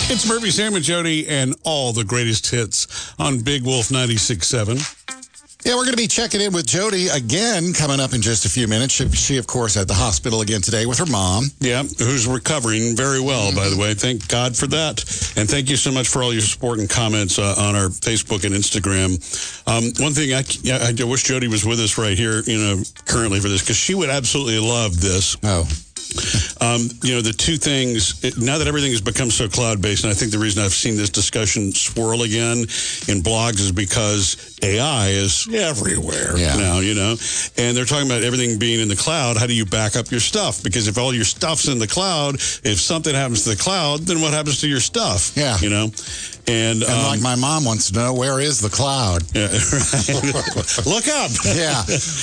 It's Murphy, Sam, and Jody, and all the greatest hits on Big Wolf 96.7. Yeah, we're going to be checking in with Jody again coming up in just a few minutes. She, of course, at the hospital again today with her mom. Yeah, who's recovering very well, by the way. Thank God for that. And thank you so much for all your support and comments on our Facebook and Instagram. One thing, I wish Jody was with us right here, currently for this, because she would absolutely love this. Oh. The two things, now that everything has become so cloud-based, and I think the reason I've seen this discussion swirl again in blogs is because AI is everywhere now, and they're talking about everything being in the cloud. How do you back up your stuff? Because if all your stuff's in the cloud, if something happens to the cloud, then what happens to your stuff? Yeah. And like my mom wants to know, where is the cloud? Yeah, right. Look up. Yeah.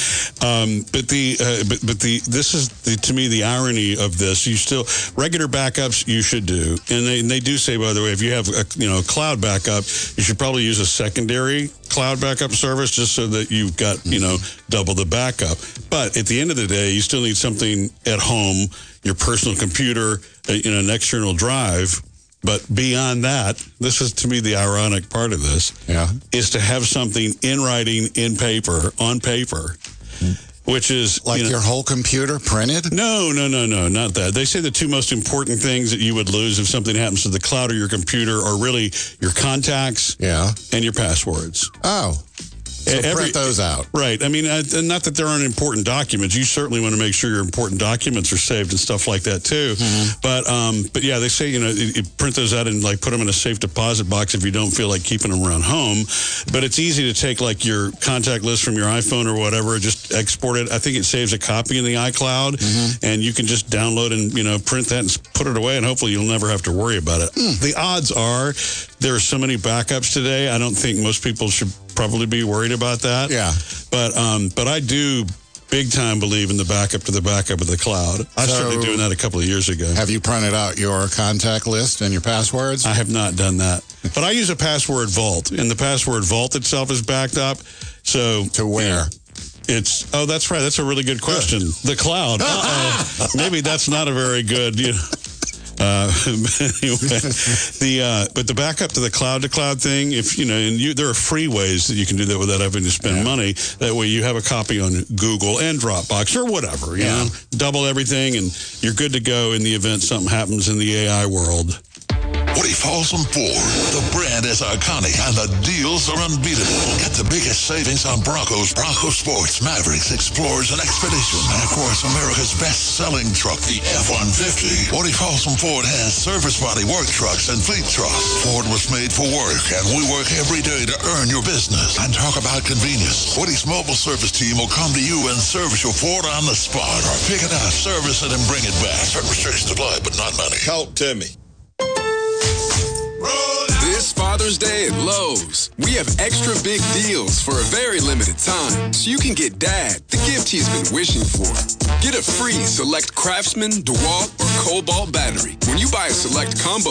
This is to me the irony of this. You still regular backups you should do, and they do say, by the way, if you have a cloud backup, you should probably use a secondary cloud backup service just so that you've got double the backup. But at the end of the day, you still need something at home, your personal computer, an external drive. But beyond that, this is, to me, the ironic part of this, is to have something in writing, on paper, which is... Like your whole computer printed? No, not that. They say the two most important things that you would lose if something happens to the cloud or your computer are really your contacts and your passwords. Oh. So print those out. Right. I mean, not that there aren't important documents. You certainly want to make sure your important documents are saved and stuff like that, too. Mm-hmm. But yeah, they say, you print those out and, put them in a safe deposit box if you don't feel like keeping them around home. But it's easy to take, your contact list from your iPhone or whatever, just export it. I think it saves a copy in the iCloud, and you can just download and, print that and put it away, and hopefully you'll never have to worry about it. The odds are there are so many backups today, I don't think most people should probably be worried about that. Yeah. But I do big time believe in the backup to the backup of the cloud. I started doing that a couple of years ago. Have you printed out your contact list and your passwords? I have not done that. But I use a password vault, and the password vault itself is backed up. So to where? That's right. That's a really good question. The cloud. Maybe that's not a very good, but the backup to the cloud thing, there are free ways that you can do that without having to spend money. That way you have a copy on Google and Dropbox or whatever, double everything and you're good to go in the event something happens in the AI world. Woody Folsom Ford. The brand is iconic and the deals are unbeatable. Get the biggest savings on Broncos, Bronco Sports, Mavericks, Explorers, and Expedition. And of course, America's best-selling truck, the F-150. Woody Folsom Ford has service body work trucks and fleet trucks. Ford was made for work, and we work every day to earn your business. And talk about convenience. Woody's mobile service team will come to you and service your Ford on the spot, or pick it up, service it, and bring it back. Certain restrictions apply, but not money. Talk to me. This Father's Day at Lowe's, we have extra big deals for a very limited time, so you can get Dad the gift he's been wishing for. Get a free Select Craftsman, DeWalt, or Cobalt battery when you buy a Select combo